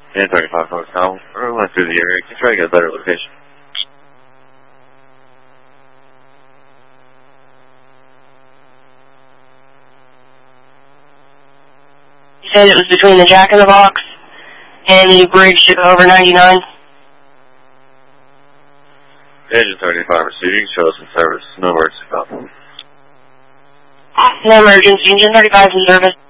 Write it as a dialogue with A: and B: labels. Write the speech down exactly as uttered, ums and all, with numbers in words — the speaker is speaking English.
A: Agent thirty-five Hotel. We're going through the area. Can try to get a better location.
B: You said it was between the Jack in the Box and the bridge over ninety-nine?
A: Agent thirty-five receiving. Show us in service. No words about them.
B: No emergency. Agent thirty-five in service.